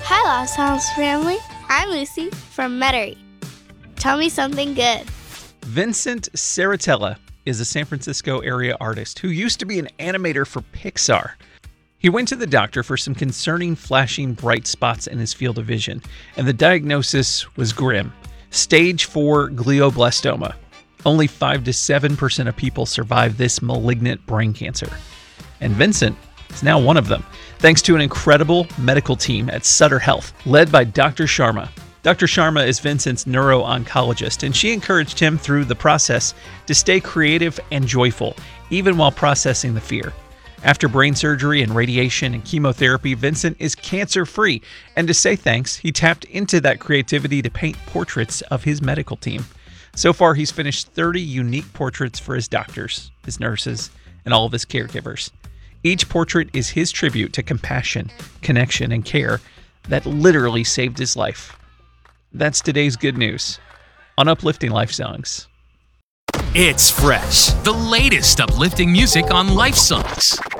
Hi, Lost Sounds family. I'm Lucy from Metairie. Tell me something good. Vincent Saratella is a San Francisco area artist who used to be an animator for Pixar. He went to the doctor for some concerning flashing bright spots in his field of vision, and the diagnosis was grim. Stage 4 glioblastoma. Only 5 to 7% of people survive this malignant brain cancer. And Vincent is now one of them, thanks to an incredible medical team at Sutter Health, led by Dr. Sharma. Dr. Sharma is Vincent's neuro-oncologist, and she encouraged him through the process to stay creative and joyful, even while processing the fear. After brain surgery and radiation and chemotherapy, Vincent is cancer-free, and to say thanks, he tapped into that creativity to paint portraits of his medical team. So far, he's finished 30 unique portraits for his doctors, his nurses, and all of his caregivers. Each portrait is his tribute to compassion, connection, and care that literally saved his life. That's today's good news on Uplifting Life Songs. It's fresh, the latest uplifting music on Life Songs.